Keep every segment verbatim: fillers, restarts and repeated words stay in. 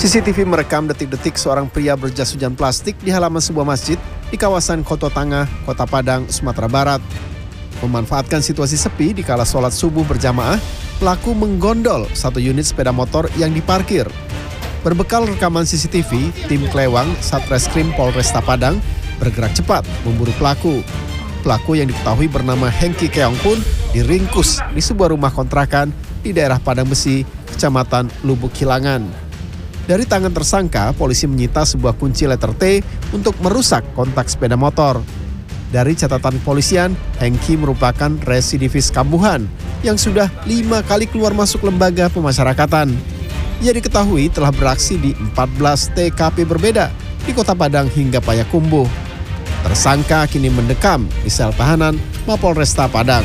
C C T V merekam detik-detik seorang pria berjas hujan plastik di halaman sebuah masjid di kawasan Koto Tangah, Kota Padang, Sumatera Barat. Memanfaatkan situasi sepi di kala sholat subuh berjamaah, pelaku menggondol satu unit sepeda motor yang diparkir. Berbekal rekaman C C T V, tim Klewang Satreskrim Polresta Padang bergerak cepat memburu pelaku. Pelaku yang diketahui bernama Hengki Keong pun diringkus di sebuah rumah kontrakan di daerah Padang Besi, Kecamatan Lubuk Hilangan. Dari tangan tersangka, polisi menyita sebuah kunci letter T untuk merusak kontak sepeda motor. Dari catatan kepolisian, Hengki merupakan residivis kambuhan yang sudah lima kali keluar masuk lembaga pemasyarakatan. Ia diketahui telah beraksi di empat belas T K P berbeda di Kota Padang hingga Payakumbuh. Tersangka kini mendekam di sel tahanan Mapolresta Padang.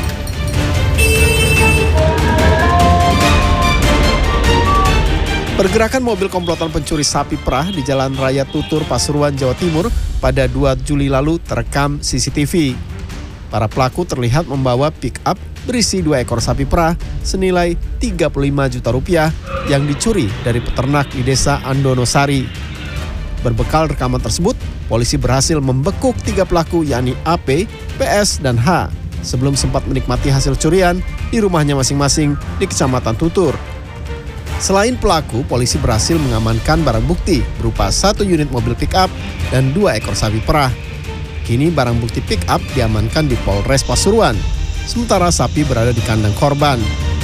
Pergerakan mobil komplotan pencuri sapi perah di Jalan Raya Tutur, Pasuruan, Jawa Timur pada dua Juli lalu terekam C C T V. Para pelaku terlihat membawa pick-up berisi dua ekor sapi perah senilai tiga puluh lima juta rupiah yang dicuri dari peternak di desa Andonosari. Berbekal rekaman tersebut, polisi berhasil membekuk tiga pelaku yakni A P, P S, dan H sebelum sempat menikmati hasil curian di rumahnya masing-masing di Kecamatan Tutur. Selain pelaku, polisi berhasil mengamankan barang bukti berupa satu unit mobil pick-up dan dua ekor sapi perah. Kini barang bukti pick-up diamankan di Polres Pasuruan, sementara sapi berada di kandang korban.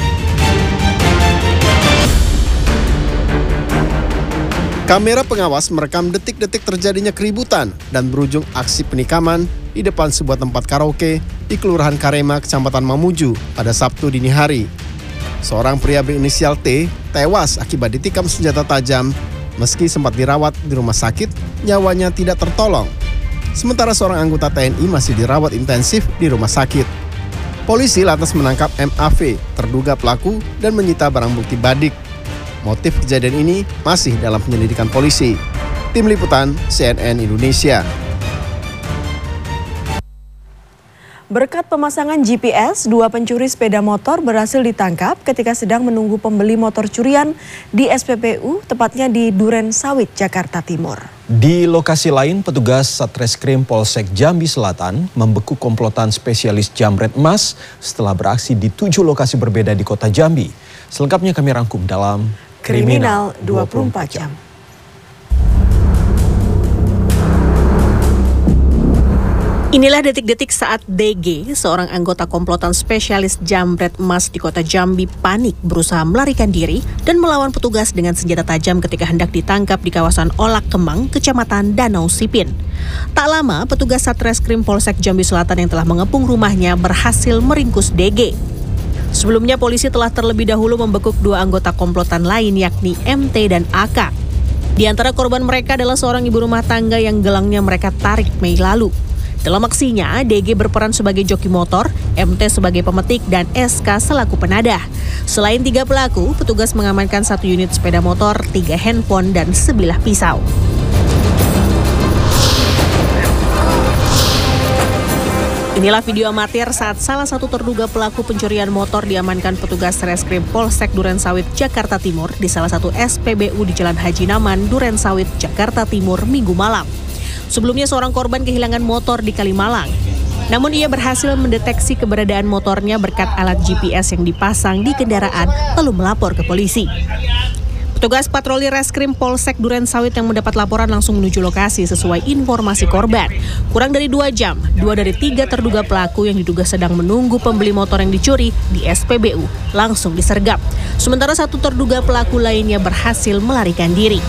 Kamera pengawas merekam detik-detik terjadinya keributan dan berujung aksi penikaman di depan sebuah tempat karaoke di Kelurahan Karema, Kecamatan Mamuju pada Sabtu dini hari. Seorang pria berinisial T tewas akibat ditikam senjata tajam. Meski sempat dirawat di rumah sakit, nyawanya tidak tertolong. Sementara seorang anggota T N I masih dirawat intensif di rumah sakit. Polisi lantas menangkap M A V, terduga pelaku, dan menyita barang bukti badik. Motif kejadian ini masih dalam penyelidikan polisi. Tim Liputan C N N Indonesia. Berkat pemasangan G P S, dua pencuri sepeda motor berhasil ditangkap ketika sedang menunggu pembeli motor curian di S P B U, tepatnya di Duren Sawit, Jakarta Timur. Di lokasi lain, petugas Satreskrim Polsek Jambi Selatan membekuk komplotan spesialis jamret emas setelah beraksi di tujuh lokasi berbeda di kota Jambi. Selengkapnya kami rangkum dalam Kriminal dua puluh empat jam. Inilah detik-detik saat D G, seorang anggota komplotan spesialis jamret emas di kota Jambi, panik berusaha melarikan diri dan melawan petugas dengan senjata tajam ketika hendak ditangkap di kawasan Olak Kemang, Kecamatan Danau Sipin. Tak lama, petugas Satreskrim Polsek Jambi Selatan yang telah mengepung rumahnya berhasil meringkus D G. Sebelumnya polisi telah terlebih dahulu membekuk dua anggota komplotan lain yakni M T dan A K. Di antara korban mereka adalah seorang ibu rumah tangga yang gelangnya mereka tarik Mei lalu. Dalam aksinya, D G berperan sebagai joki motor, M T sebagai pemetik, dan S K selaku penadah. Selain tiga pelaku, petugas mengamankan satu unit sepeda motor, tiga handphone, dan sebilah pisau. Inilah video amatir saat salah satu terduga pelaku pencurian motor diamankan petugas Reskrim Polsek Duren Sawit, Jakarta Timur di salah satu S P B U di Jalan Haji Naman, Duren Sawit, Jakarta Timur, Minggu malam. Sebelumnya seorang korban kehilangan motor di Kalimalang. Namun ia berhasil mendeteksi keberadaan motornya berkat alat G P S yang dipasang di kendaraan lalu melapor ke polisi. Petugas patroli Reskrim Polsek Duren Sawit yang mendapat laporan langsung menuju lokasi sesuai informasi korban. Kurang dari dua jam, dua dari tiga terduga pelaku yang diduga sedang menunggu pembeli motor yang dicuri di S P B U langsung disergap. Sementara satu terduga pelaku lainnya berhasil melarikan diri.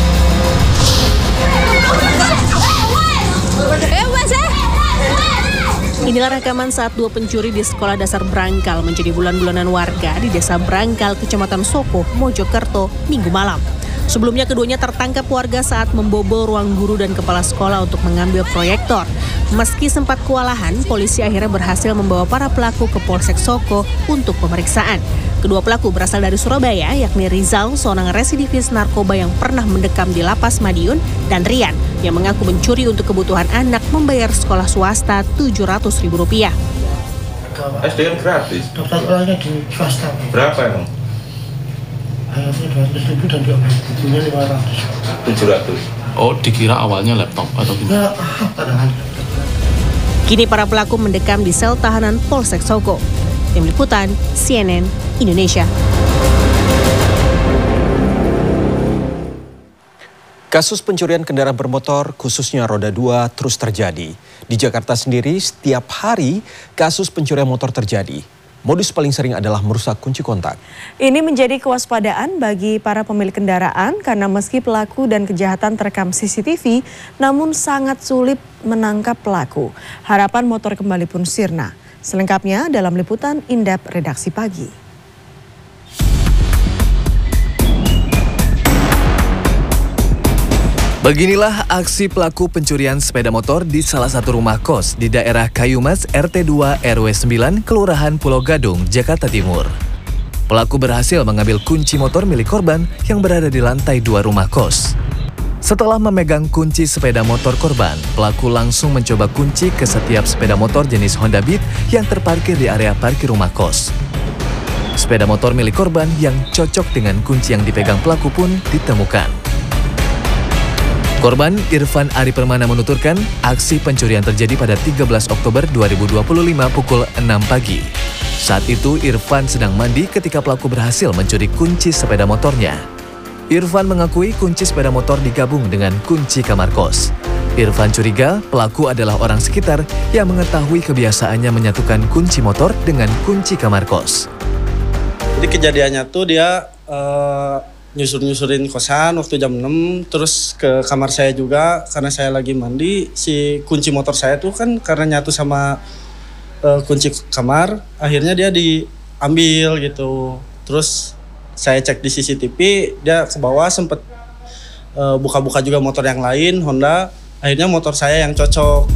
Inilah rekaman saat dua pencuri di sekolah dasar Brangkal menjadi bulan-bulanan warga di desa Brangkal, Kecamatan Soko, Mojokerto, Minggu malam. Sebelumnya keduanya tertangkap warga saat membobol ruang guru dan kepala sekolah untuk mengambil proyektor. Meski sempat kewalahan, polisi akhirnya berhasil membawa para pelaku ke Polsek Soko untuk pemeriksaan. Kedua pelaku berasal dari Surabaya, yakni Rizal, seorang residivis narkoba yang pernah mendekam di Lapas Madiun, dan Rian, yang mengaku mencuri untuk kebutuhan anak membayar sekolah swasta tujuh ratus ribu rupiah. S D N gratis? Dokter ulangnya di swasta. Berapa emang? Akhirnya dua ratus ribu dan dia bukunya lima ratus. tujuh ratus. Oh, dikira awalnya laptop atau gimana? Enggak, padahal. Kini para pelaku mendekam di sel tahanan Polsek Sogo. Tim Liputan C N N Indonesia. Kasus pencurian kendaraan bermotor, khususnya roda dua, terus terjadi. Di Jakarta sendiri, setiap hari kasus pencurian motor terjadi. Modus paling sering adalah merusak kunci kontak. Ini menjadi kewaspadaan bagi para pemilik kendaraan karena meski pelaku dan kejahatan terekam C C T V, namun sangat sulit menangkap pelaku. Harapan motor kembali pun sirna. Selengkapnya dalam liputan Indep Redaksi Pagi. Beginilah aksi pelaku pencurian sepeda motor di salah satu rumah kos di daerah Kayumas R T dua R W sembilan, Kelurahan Pulau Gadung, Jakarta Timur. Pelaku berhasil mengambil kunci motor milik korban yang berada di lantai dua rumah kos. Setelah memegang kunci sepeda motor korban, pelaku langsung mencoba kunci ke setiap sepeda motor jenis Honda Beat yang terparkir di area parkir rumah kos. Sepeda motor milik korban yang cocok dengan kunci yang dipegang pelaku pun ditemukan. Korban Irfan Ari Permana menuturkan aksi pencurian terjadi pada tiga belas Oktober dua ribu dua puluh lima pukul enam pagi. Saat itu Irfan sedang mandi ketika pelaku berhasil mencuri kunci sepeda motornya. Irfan mengakui kunci sepeda motor digabung dengan kunci kamar kos. Irfan curiga pelaku adalah orang sekitar yang mengetahui kebiasaannya menyatukan kunci motor dengan kunci kamar kos. Jadi kejadiannya tuh dia uh... nyusur-nyusurin kosan waktu jam enam, terus ke kamar saya juga karena saya lagi mandi. Si kunci motor saya tuh kan karena nyatu sama uh, kunci kamar, akhirnya dia diambil gitu. Terus saya cek di C C T V, dia ke bawah sempet uh, buka-buka juga motor yang lain, Honda. Akhirnya motor saya yang cocok.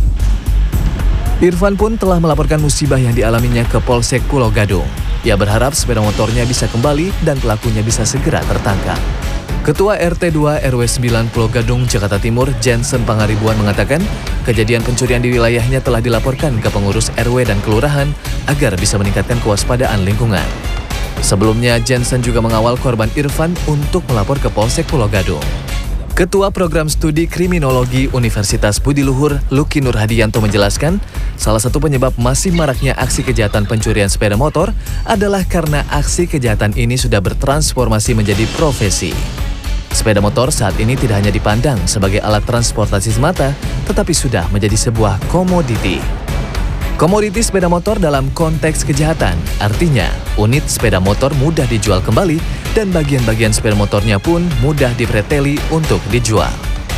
Irfan pun telah melaporkan musibah yang dialaminya ke Polsek Pulau Gadung. Ia berharap sepeda motornya bisa kembali dan pelakunya bisa segera tertangkap. Ketua R T dua R W sembilan Pulau Gadung, Jakarta Timur, Jensen Pangaribuan mengatakan kejadian pencurian di wilayahnya telah dilaporkan ke pengurus R W dan kelurahan agar bisa meningkatkan kewaspadaan lingkungan. Sebelumnya, Jensen juga mengawal korban Irfan untuk melapor ke Polsek Pulau Gadung. Ketua Program Studi Kriminologi Universitas Budi Luhur, Luki Nur Hadianto menjelaskan, salah satu penyebab masih maraknya aksi kejahatan pencurian sepeda motor adalah karena aksi kejahatan ini sudah bertransformasi menjadi profesi. Sepeda motor saat ini tidak hanya dipandang sebagai alat transportasi semata, tetapi sudah menjadi sebuah komoditi. Komoditi sepeda motor dalam konteks kejahatan, artinya unit sepeda motor mudah dijual kembali dan bagian-bagian sepeda motornya pun mudah dipreteli untuk dijual.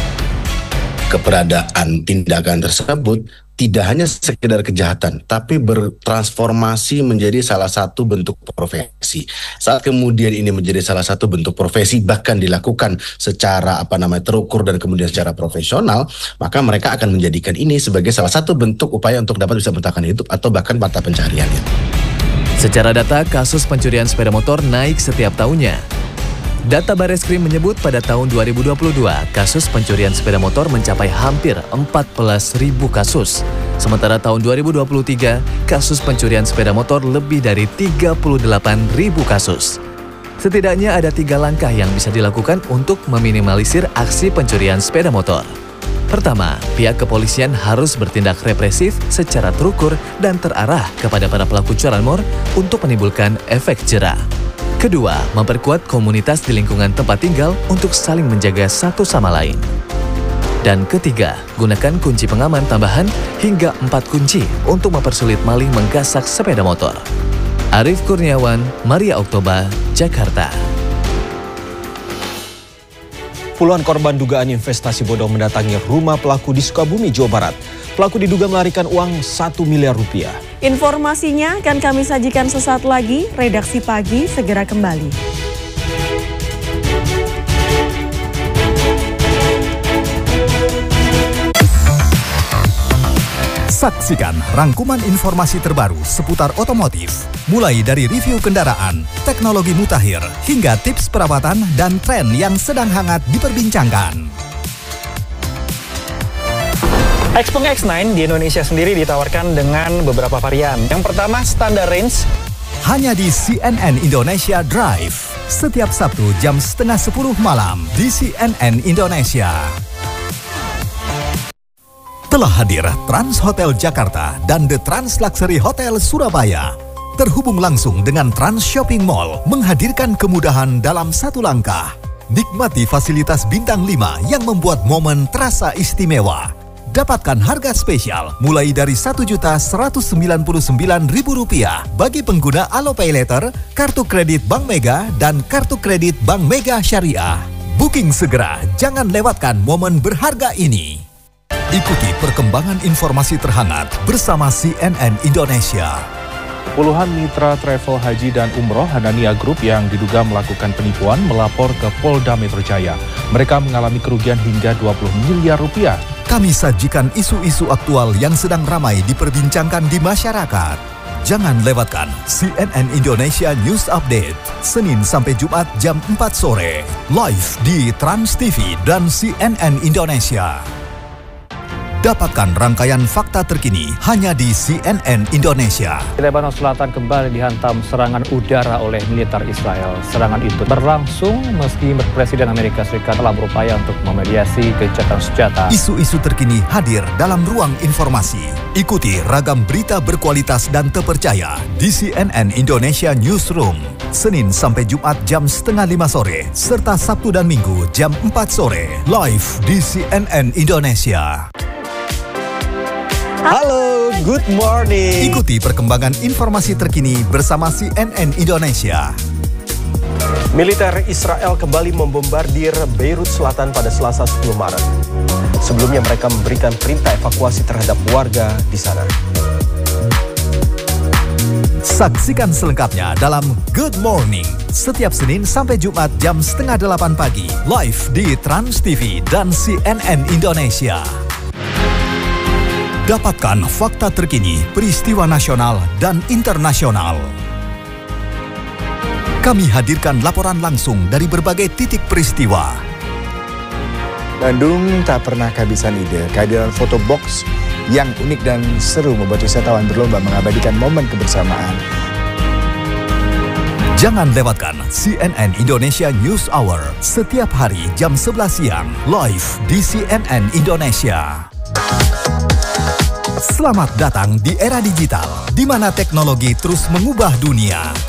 Keberadaan tindakan tersebut tidak hanya sekedar kejahatan, tapi bertransformasi menjadi salah satu bentuk profesi. Saat kemudian ini menjadi salah satu bentuk profesi, bahkan dilakukan secara apa namanya terukur dan kemudian secara profesional, maka mereka akan menjadikan ini sebagai salah satu bentuk upaya untuk dapat bisa bertahan hidup atau bahkan mata pencariannya. Secara data, kasus pencurian sepeda motor naik setiap tahunnya. Data Bareskrim menyebut pada tahun dua ribu dua puluh dua, kasus pencurian sepeda motor mencapai hampir empat belas ribu kasus. Sementara tahun dua ribu dua puluh tiga, kasus pencurian sepeda motor lebih dari tiga puluh delapan ribu kasus. Setidaknya ada tiga langkah yang bisa dilakukan untuk meminimalisir aksi pencurian sepeda motor. Pertama, pihak kepolisian harus bertindak represif secara terukur dan terarah kepada para pelaku curanmor untuk menimbulkan efek jera. Kedua, memperkuat komunitas di lingkungan tempat tinggal untuk saling menjaga satu sama lain. Dan ketiga, gunakan kunci pengaman tambahan hingga empat kunci untuk mempersulit maling menggasak sepeda motor. Arif Kurniawan, Maria Oktober, Jakarta. Puluhan korban dugaan investasi bodong mendatangi rumah pelaku di Sukabumi, Jawa Barat. Pelaku diduga melarikan uang satu miliar rupiah. Informasinya akan kami sajikan sesaat lagi. Redaksi Pagi segera kembali. Saksikan rangkuman informasi terbaru seputar otomotif, mulai dari review kendaraan, teknologi mutakhir, hingga tips perawatan dan tren yang sedang hangat diperbincangkan. Xpeng X sembilan di Indonesia sendiri ditawarkan dengan beberapa varian. Yang pertama, standar range. Hanya di C N N Indonesia Drive. setiap Sabtu jam setengah sepuluh malam di C N N Indonesia. Telah hadir Trans Hotel Jakarta dan The Trans Luxury Hotel Surabaya. Terhubung langsung dengan Trans Shopping Mall, menghadirkan kemudahan dalam satu langkah. Nikmati fasilitas bintang lima yang membuat momen terasa istimewa. Dapatkan harga spesial mulai dari satu juta seratus sembilan puluh sembilan ribu rupiah bagi pengguna Alopay Later, kartu kredit Bank Mega, dan kartu kredit Bank Mega Syariah. Booking segera, jangan lewatkan momen berharga ini. Ikuti perkembangan informasi terhangat bersama C N N Indonesia. Puluhan mitra travel haji dan umroh Hanania Group yang diduga melakukan penipuan melapor ke Polda Metro Jaya. Mereka mengalami kerugian hingga dua puluh miliar rupiah. Kami sajikan isu-isu aktual yang sedang ramai diperbincangkan di masyarakat. Jangan lewatkan C N N Indonesia News Update, Senin sampai Jumat jam empat sore, live di Trans T V dan C N N Indonesia. Dapatkan rangkaian fakta terkini hanya di C N N Indonesia. Lebanon Selatan kembali dihantam serangan udara oleh militer Israel. Serangan itu berlangsung meski Presiden Amerika Serikat telah berupaya untuk memediasi gencatan senjata. Isu-isu terkini hadir dalam ruang informasi. Ikuti ragam berita berkualitas dan terpercaya di C N N Indonesia Newsroom. Senin sampai Jumat jam setengah lima sore, serta Sabtu dan Minggu jam empat sore, live di C N N Indonesia. Halo, good morning. Ikuti perkembangan informasi terkini bersama C N N Indonesia. Militer Israel kembali membombardir Beirut Selatan pada Selasa sepuluh Maret. Sebelumnya mereka memberikan perintah evakuasi terhadap warga di sana. Saksikan selengkapnya dalam Good Morning setiap Senin sampai Jumat jam setengah delapan pagi, live di Trans T V dan C N N Indonesia. Dapatkan fakta terkini, peristiwa nasional dan internasional. Kami hadirkan laporan langsung dari berbagai titik peristiwa. Bandung tak pernah kehabisan ide. Kehadiran foto box yang unik dan seru membuat wisatawan berlomba mengabadikan momen kebersamaan. Jangan lewatkan C N N Indonesia News Hour setiap hari jam sebelas siang, live di C N N Indonesia. Selamat datang di era digital, di mana teknologi terus mengubah dunia.